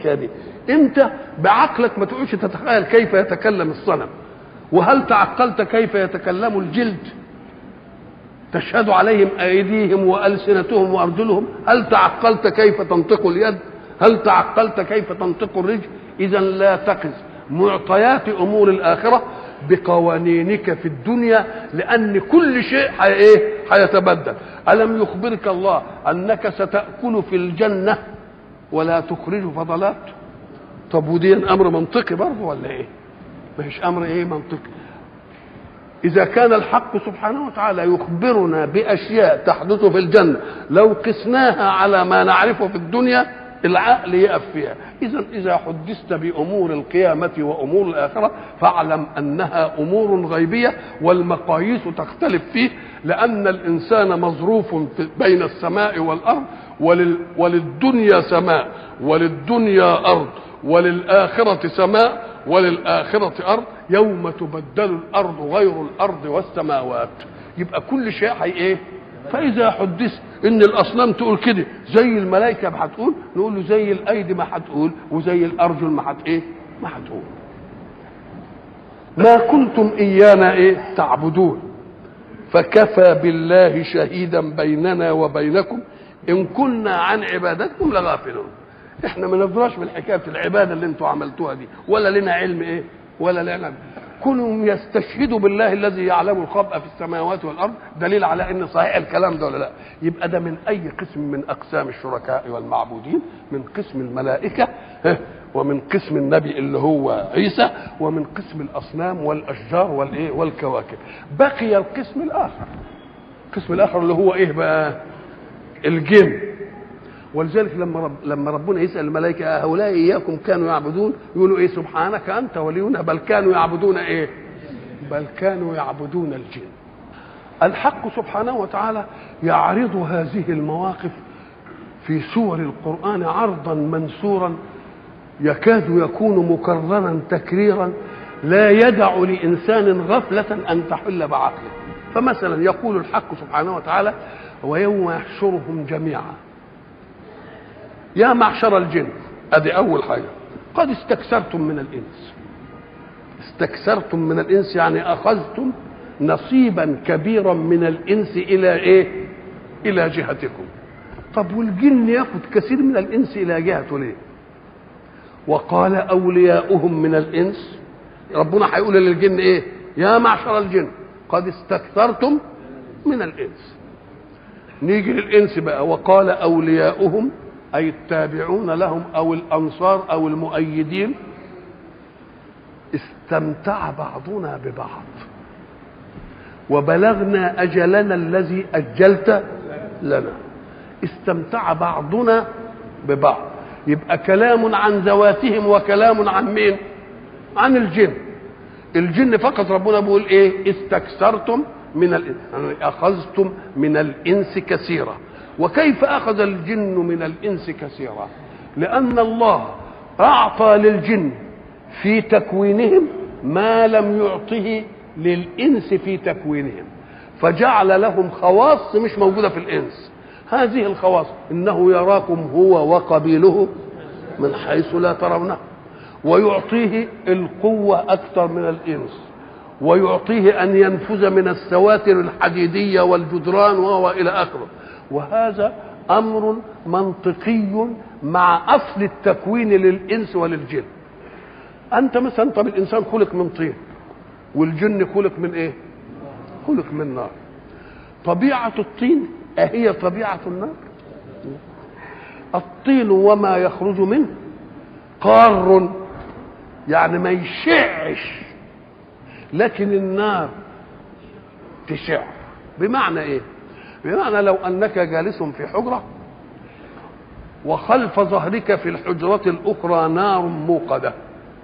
الحكايه دي؟ انت بعقلك ما تقولش تتخيل كيف يتكلم الصنم، وهل تعقلت كيف يتكلم الجلد؟ تشهد عليهم ايديهم والسنتهم وارجلهم، هل تعقلت كيف تنطق اليد؟ هل تعقلت كيف تنطق الرجل؟ اذا لا تقس معطيات امور الاخره بقوانينك في الدنيا، لان كل شيء هيتبدل. الم يخبرك الله انك ستاكل في الجنه ولا تخرج فضلات؟ طب ودي امر منطقي برضه ولا ايه؟ مش امر منطقي. اذا كان الحق سبحانه وتعالى يخبرنا باشياء تحدث في الجنه لو قسناها على ما نعرفه في الدنيا العقل يقف فيها. اذا حدثت بامور القيامه وامور الاخره فاعلم انها امور غيبيه، والمقاييس تختلف فيه، لان الانسان مظروف بين السماء والارض، وللدنيا سماء وللدنيا ارض وللآخرة سماء وللآخرة أرض، يوم تبدل الأرض غير الأرض والسماوات. يبقى كل شيء فإذا حدث إن الأصنام تقول كده زي الملائكة ما هتقول، نقول له زي الأيدي ما هتقول وزي الأرجل ما هتقول. ما كنتم إيانا تعبدون فكفى بالله شهيدا بيننا وبينكم إن كنا عن عبادتكم لغافلون. احنا ما ندراش بالحكايه العباده اللي انتوا عملتوها دي، ولا لنا علم ولا لنا. كونهم يستشهدوا بالله الذي يعلم الخبأ في السماوات والارض دليل على ان صحيح الكلام ده ولا لا. يبقى ده من اي قسم من اقسام الشركاء والمعبودين، من قسم الملائكه ومن قسم النبي اللي هو عيسى، ومن قسم الاصنام والاشجار والكواكب. بقي القسم الاخر، القسم الاخر اللي هو بقى؟ الجن. ولذلك لما ربنا يسأل الملائكة هؤلاء إياكم كانوا يعبدون، يقولوا سبحانك أنت ولينا بل كانوا يعبدون بل كانوا يعبدون الجن. الحق سبحانه وتعالى يعرض هذه المواقف في سور القرآن عرضا منثورا يكاد يكون مكررا تكريرا لا يدع لإنسان غفلة أن تحل بعقله. فمثلا يقول الحق سبحانه وتعالى ويوم يحشرهم جميعا يا معشر الجن، ادي اول حاجه، قد استكثرتم من الانس. استكثرتم من الانس يعني اخذتم نصيبا كبيرا من الانس الى جهتكم. طب والجن ياخذ كثير من الانس الى جهته ليه؟ وقال اولياؤهم من الانس، ربنا هيقول للجن يا معشر الجن قد استكثرتم من الانس. نيجي للانس بقى، وقال اولياؤهم أي التابعون لهم أو الأنصار أو المؤيدين استمتع بعضنا ببعض وبلغنا أجلنا الذي أجلت لنا. استمتع بعضنا ببعض، يبقى كلام عن ذواتهم وكلام عن مين؟ عن الجن. الجن فقط ربنا بيقول استكثرتم من الإنس، يعني أخذتم من الإنس كثيرا. وكيف أخذ الجن من الإنس كثيرا؟ لأن الله أعطى للجن في تكوينهم ما لم يعطه للإنس في تكوينهم، فجعل لهم خواص مش موجودة في الإنس. هذه الخواص إنه يراكم هو وقبيله من حيث لا ترونه، ويعطيه القوة أكثر من الإنس، ويعطيه أن ينفذ من السواتر الحديدية والجدران وهو إلى آخره. وهذا أمر منطقي مع أصل التكوين للإنس وللجن. أنت مثلا طب الإنسان خلق من طين والجن خلق من خلق من نار. طبيعة الطين أهي طبيعة النار؟ الطين وما يخرج منه قار، يعني ما يشعش، لكن النار تشع. بمعنى بمعنى لو أنك جالس في حجرة وخلف ظهرك في الحجرة الأخرى نار موقدة،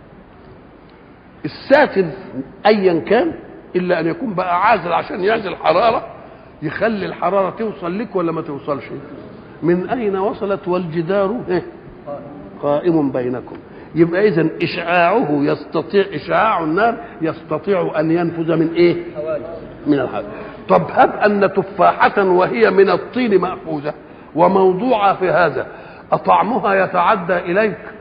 الساكن أيا كان إلا أن يكون بقى عازل عشان يعزل الحرارة، يخلي الحرارة توصل لك ولا ما توصلش؟ من أين وصلت والجدار قائم بينكم. يبقى إذن إشعاعه يستطيع، إشعاع النار يستطيع أن ينفذ من من الحرارة. طب هب أن تفاحة وهي من الطين مأخوذة وموضوعة في هذا، أطعمها يتعدى إليك